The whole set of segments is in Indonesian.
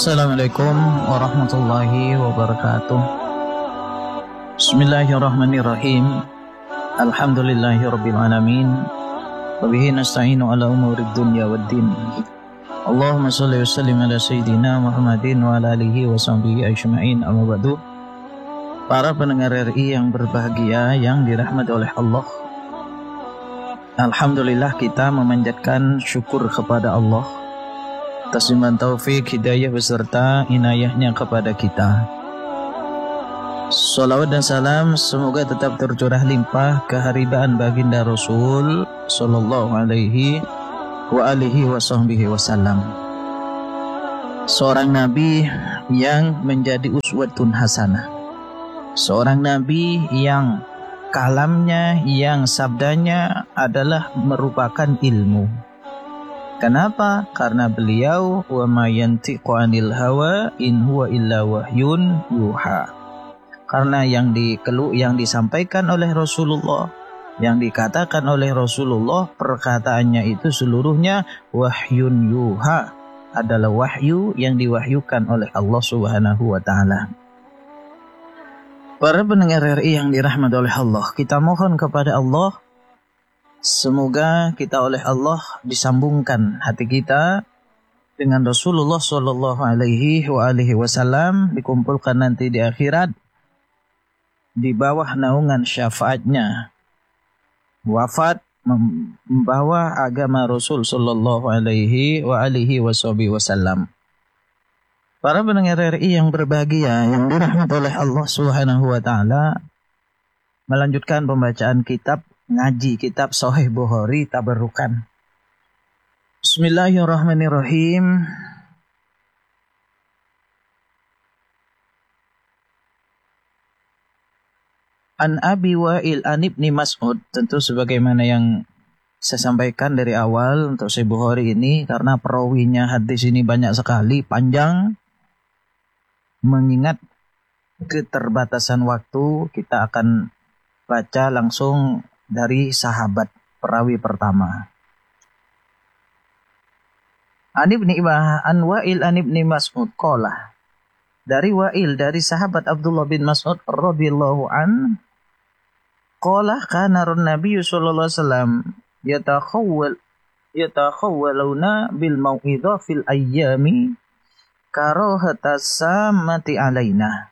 Assalamualaikum warahmatullahi wabarakatuh. Bismillahirrahmanirrahim. Alhamdulillahirabbil alamin. Wa bihi nasta'inu ala umurid dunya waddin. Allahumma shalli wa sallim ala sayyidina Muhammadin wa ala alihi wa sahbihi ajma'in. Amma ba'du. Para pendengar RI yang berbahagia yang dirahmati oleh Allah. Alhamdulillah kita memanjatkan syukur kepada Allah atas limpahan taufik, hidayah beserta inayahnya kepada kita. Salawat dan salam semoga tetap tercurah limpah keharibaan baginda Rasul sallallahu alaihi wa alihi wasallam. Seorang nabi yang menjadi uswatun hasanah. Seorang nabi yang kalamnya, yang sabdanya adalah merupakan ilmu. Kenapa? Karena beliau wa ma yantiqu 'anil hawa in huwa illa wahyun yuha. Karena yang disampaikan oleh Rasulullah, yang dikatakan oleh Rasulullah, perkataannya itu seluruhnya wahyun yuha, adalah wahyu yang diwahyukan oleh Allah Subhanahu wa taala. Para pendengar RI yang dirahmati oleh Allah, kita mohon kepada Allah semoga kita oleh Allah disambungkan hati kita dengan Rasulullah sallallahu alaihi wasallam, dikumpulkan nanti di akhirat di bawah naungan syafaatnya, wafat membawa agama Rasul sallallahu alaihi wasallam. Para pendengar RI yang berbahagia yang dirahmati oleh Allah Subhanahu wa taala, melanjutkan pembacaan ngaji kitab Sahih Bukhari tabarukan. Bismillahirrahmanirrahim. An Abi Wa'il an Ibni Mas'ud, tentu sebagaimana yang saya sampaikan dari awal untuk Sahih Bukhari ini, karena perawinya hadis ini banyak sekali, panjang. Mengingat keterbatasan waktu, kita akan baca langsung dari sahabat perawi pertama. An Wa'il an Ibni Mas'ud qala. Dari Wa'il, dari sahabat Abdullah bin Mas'ud radhiyallahu an, qala kana Nabi sallallahu alaihi wasallam yatakhawwaluna bil mau'izah fil ayyami karahatas samati alaina.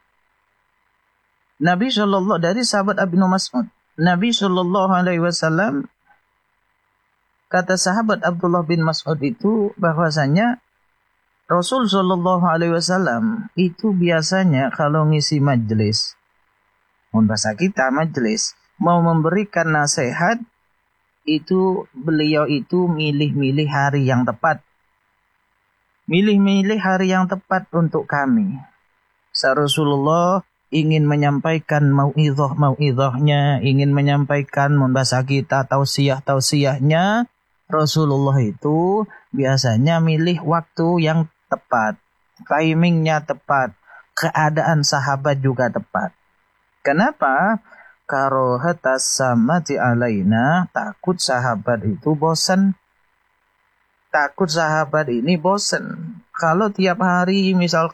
Dari sahabat Ibnu Mas'ud, Nabi sallallahu alaihi wasallam, kata sahabat Abdullah bin Mas'ud itu bahwasanya Rasul sallallahu alaihi wasallam itu biasanya kalau ngisi majelis, bahasa kita majelis, mau memberikan nasihat, itu beliau itu milih-milih hari yang tepat. Milih-milih hari yang tepat untuk kami. Rasulullah ingin menyampaikan mau'izahnya, ingin menyampaikan bahasa kita tausiah-tausiahnya, Rasulullah itu biasanya milih waktu yang tepat, timingnya tepat, keadaan sahabat juga tepat. Kenapa? Karahatas samati alaina, takut sahabat itu bosan. Takut sahabat ini bosan. Kalau tiap hari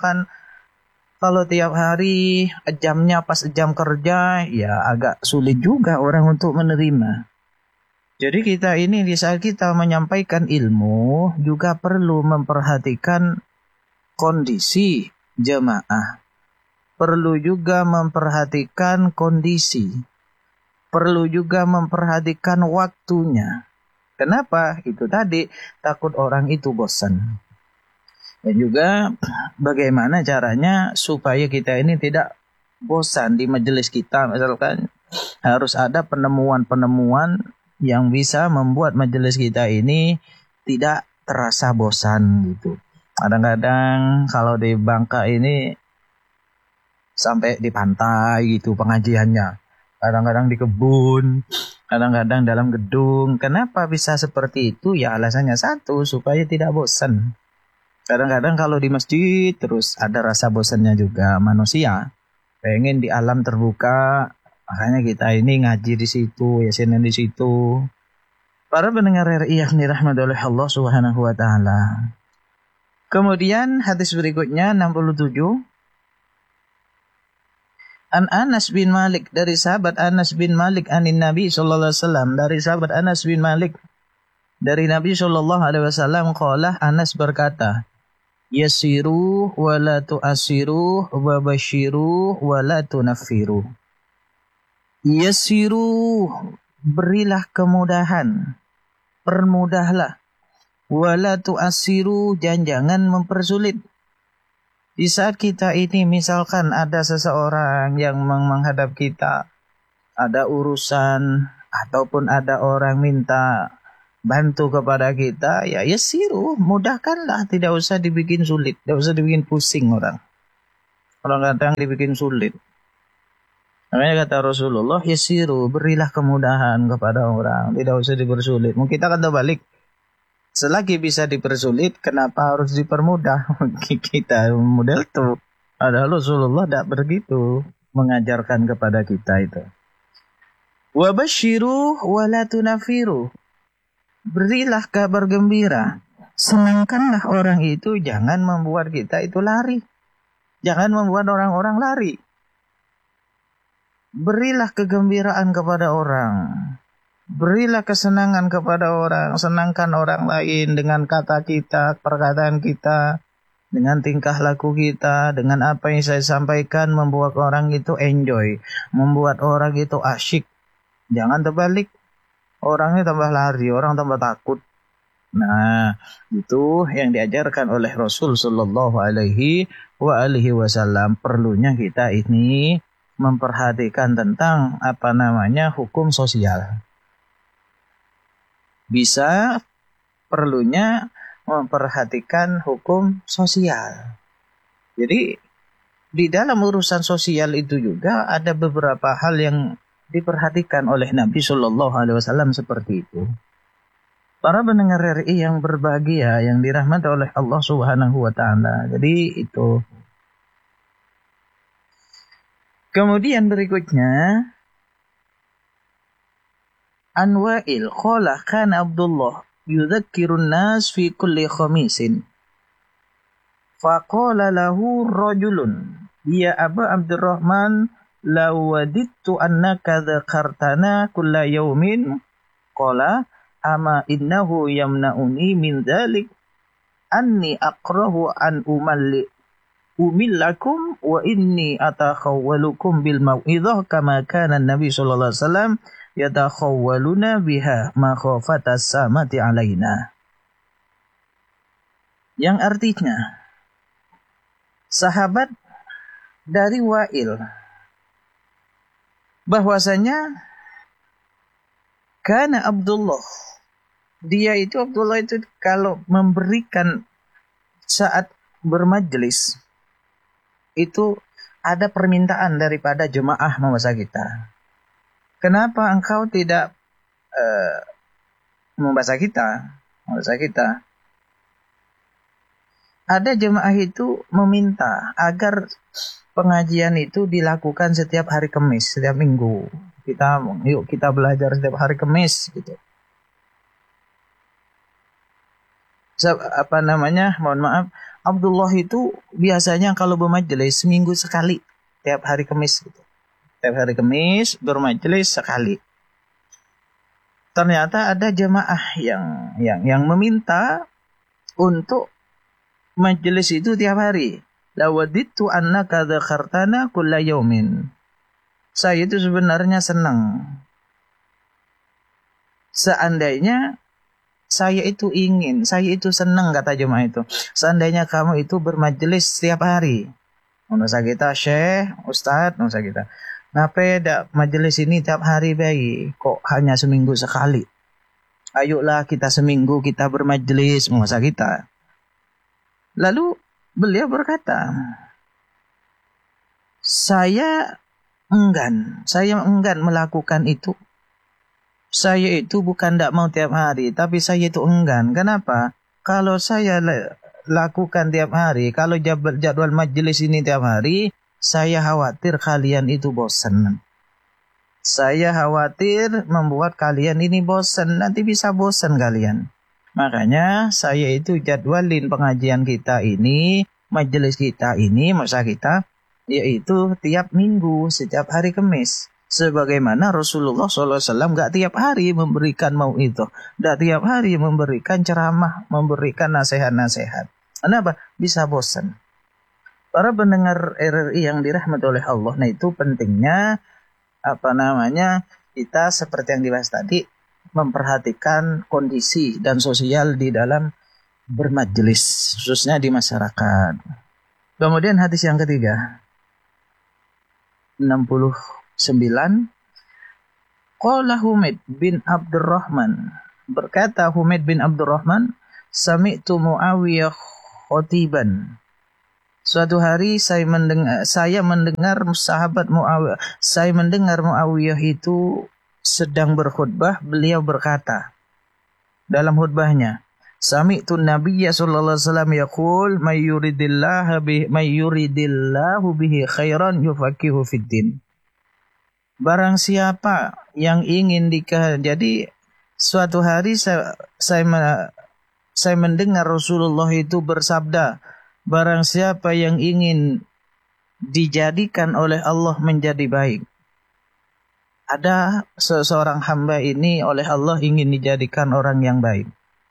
jamnya pas jam kerja, ya agak sulit juga orang untuk menerima. Jadi kita ini di saat kita menyampaikan ilmu juga perlu memperhatikan kondisi jemaah. Perlu juga memperhatikan kondisi. Perlu juga memperhatikan waktunya. Kenapa? Itu tadi, takut orang itu bosan. Dan juga bagaimana caranya supaya kita ini tidak bosan di majelis kita. Misalkan harus ada penemuan-penemuan yang bisa membuat majelis kita ini tidak terasa bosan gitu. Kadang-kadang kalau di Bangka ini sampai di pantai gitu pengajiannya. Kadang-kadang di kebun, kadang-kadang dalam gedung. Kenapa bisa seperti itu? Ya alasannya satu, supaya tidak bosan. Kadang-kadang kalau di masjid terus ada rasa bosannya juga. Manusia pengen di alam terbuka, makanya kita ini ngaji di situ, yasinan di situ. Para pendengar RI yang dirahmati oleh Allah Subhanahu wa taala. Kemudian hadis berikutnya 67. An Anas bin Malik, dari sahabat Anas bin Malik anin Nabi sallallahu alaihi wasallam, dari sahabat Anas bin Malik dari Nabi sallallahu alaihi wasallam qala, Anas berkata, yasiru wa la tu'asiru wa basyiru wa la tunaffiru. Yasiru, berilah kemudahan, permudahlah. Wa la tu'asiru, jangan mempersulit. Di saat kita ini misalkan ada seseorang yang menghadap kita, ada urusan ataupun ada orang minta bantu kepada kita, ya yasiru, mudahkanlah, tidak usah dibikin sulit, tidak usah dibikin pusing orang. Orang kadang dibikin sulit. Makanya kata Rasulullah, yasiru, berilah kemudahan kepada orang, tidak usah dipersulit. Mungkin kita kata balik, selagi bisa dipersulit, kenapa harus dipermudah? Kita model tuh. Ada Rasulullah tidak begitu mengajarkan kepada kita itu. Wa basyiru wa la tunafiru. Berilah kabar gembira, senangkanlah orang itu, jangan membuat kita itu lari. Jangan membuat orang-orang lari. Berilah kegembiraan kepada orang. Berilah kesenangan kepada orang, senangkan orang lain dengan kata kita, perkataan kita, dengan tingkah laku kita, dengan apa yang saya sampaikan, membuat orang itu enjoy, membuat orang itu asyik. Jangan terbalik, orangnya tambah lari, orang tambah takut. Nah, itu yang diajarkan oleh Rasul sallallahu alaihi wasallam. Perlunya kita ini memperhatikan tentang hukum sosial. Bisa perlunya memperhatikan hukum sosial. Jadi di dalam urusan sosial itu juga ada beberapa hal yang diperhatikan oleh Nabi Shallallahu Alaihi Wasallam seperti itu. Para pendengar RI yang berbahagia, yang dirahmati oleh Allah Subhanahu Wa Taala. Jadi itu. Kemudian berikutnya, An Wa'il qala kana Abdullah yudzakkirun nas fi kulli khamisin. Faqala lahu rajulun, ya Aba Abdurrahman, law wadittu annaka dzakartana kulla yawmin. Qala ama innahu yamna'uni min dzalik anni aqrahu an umillakum wa inni atakhawwalukum bil mau'izah kama kana Nabi sallallahu alaihi wasallam yatakhawwaluna biha makhafatas samati alaina. Yang artinya, sahabat dari Wa'il, bahwasanya karena Abdullah itu kalau memberikan saat bermajlis itu ada permintaan daripada jemaah membaca kita. Kenapa engkau tidak membaca kita? Ada jemaah itu meminta agar pengajian itu dilakukan setiap hari Kamis, setiap minggu. Yuk kita belajar setiap hari Kamis gitu. Mohon maaf, Abdullah itu biasanya kalau bermajelis seminggu sekali, tiap hari Kamis gitu. Tiap hari Kamis bermajelis sekali. Ternyata ada jemaah yang meminta untuk majelis itu tiap hari. Lawadittu annaka dzakartana kulla yaumin. Saya itu sebenarnya senang. Seandainya saya itu senang, kata jemaah itu. Seandainya kamu itu bermajelis setiap hari. Nusa kita Syekh, Ustadz, nusa kita. Kenapa tidak majelis ini tiap hari baik? Kok hanya seminggu sekali? Ayolah kita seminggu kita bermajelis, nusa kita. Lalu beliau berkata, saya enggan melakukan itu. Saya itu bukan tidak mau tiap hari, tapi saya itu enggan. Kenapa? Kalau saya lakukan tiap hari, kalau jadwal majelis ini tiap hari, saya khawatir kalian itu bosan. Saya khawatir membuat kalian ini bosan, nanti bisa bosan kalian. Makanya saya itu jadwalin pengajian kita ini, majelis kita ini, masa kita, yaitu tiap minggu, setiap hari Kamis. Sebagaimana Rasulullah SAW gak tiap hari memberikan itu, gak tiap hari memberikan ceramah, memberikan nasihat-nasihat. Kenapa? Bisa bosan. Para pendengar RRI yang dirahmati oleh Allah, nah itu pentingnya kita seperti yang dibahas tadi, memperhatikan kondisi dan sosial di dalam bermajelis, khususnya di masyarakat. Kemudian hadis yang ketiga, 69, qala Humaid bin Abdurrahman, berkata Humaid bin Abdurrahman, sami'tu Muawiyah khotiban. Suatu hari saya mendengar sahabat Muawiyah, saya mendengar Muawiyah itu sedang berkhutbah. Beliau berkata dalam khutbahnya, sami'tu Nabiyya sallallahu alaihi wasallam yaqul may yuridillahu bihi khairan yufaqihu fiddin. Barang siapa yang ingin jadi suatu hari saya mendengar Rasulullah itu bersabda, barang siapa yang ingin dijadikan oleh Allah menjadi baik. Ada seseorang hamba ini oleh Allah ingin dijadikan orang yang baik.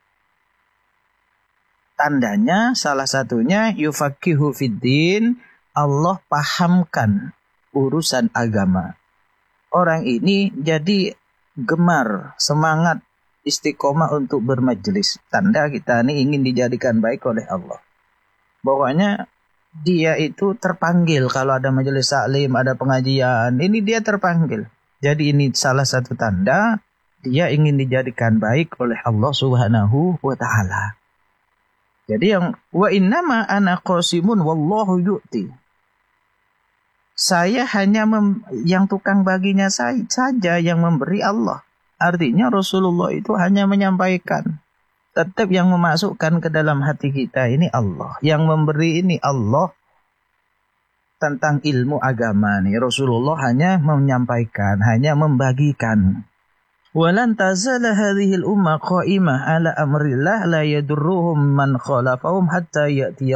Tandanya salah satunya yufaqihu fiddin, Allah pahamkan urusan agama. Orang ini jadi gemar, semangat, istiqomah untuk bermajelis. Tanda kita ini ingin dijadikan baik oleh Allah. Pokoknya dia itu terpanggil kalau ada majelis taklim, ada pengajian, ini dia terpanggil. Jadi ini salah satu tanda dia ingin dijadikan baik oleh Allah Subhanahu wa taala. Jadi yang wa innama ana qasimun wallahu yu'ti. Saya hanya yang tukang baginya saja yang memberi Allah. Artinya Rasulullah itu hanya menyampaikan. Tetap yang memasukkan ke dalam hati kita ini Allah. Yang memberi ini Allah. Tentang ilmu agama nih, Rasulullah hanya menyampaikan, hanya membagikan. Walan tazala hadhil ummah qa'imah ala amrillah la yadurruhum man khalafahum hatta ya'ti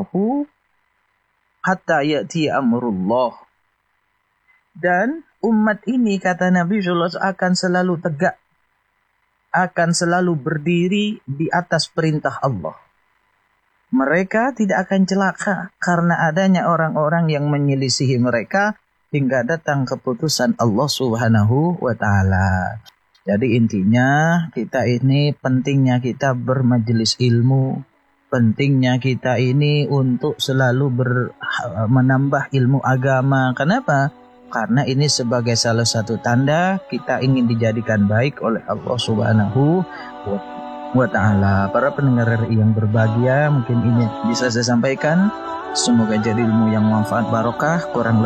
amrullah. Dan umat ini, kata Nabi sallallahu alaihi wasallam, akan selalu tegak, akan selalu berdiri di atas perintah Allah. Mereka tidak akan celaka karena adanya orang-orang yang menyelisihi mereka hingga datang keputusan Allah Subhanahu wa taala. Jadi intinya kita ini pentingnya kita bermajelis ilmu, pentingnya kita ini untuk selalu menambah ilmu agama. Kenapa? Karena ini sebagai salah satu tanda kita ingin dijadikan baik oleh Allah Subhanahu wa ta'ala. Para pendengar RRI yang berbahagia, mungkin ini bisa saya sampaikan. Semoga jadi ilmu yang manfaat barokah. Kurang